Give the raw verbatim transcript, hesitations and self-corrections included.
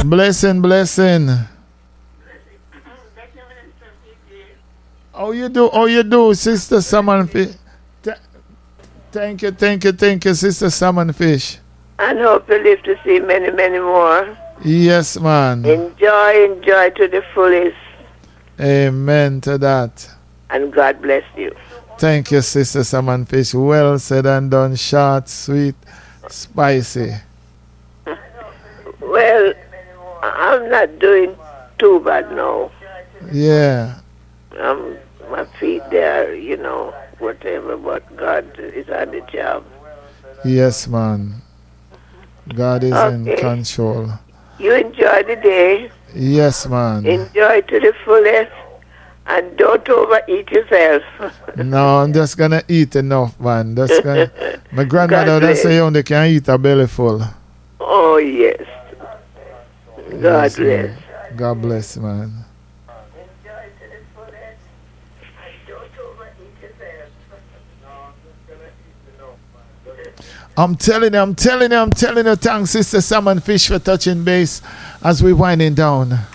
Blessing, blessing. How you do? How you do, Sister Salmon Fish? Th- thank you, thank you, thank you, Sister Salmon Fish. And hope you live to see many, many more. Yes, man. Enjoy, enjoy to the fullest. Amen to that. And God bless you. Thank you, Sister Salmon Fish. Well said and done. Short, sweet, spicy. Well, I'm not doing too bad now. Yeah. Um, my feet there, you know, whatever, but God is on the job. Yes, man. God is Okay. in control. You enjoy the day. Yes, man. Enjoy to the fullest. And don't overeat yourself. No, I'm just gonna eat enough, man. Just gonna, my grandmother would say you only can eat a belly full. Oh, yes. God Yes, bless. man. God bless, man. I'm telling you, I'm telling you, I'm telling you, thanks, Sister Salmon Fish, for touching base as we winding down.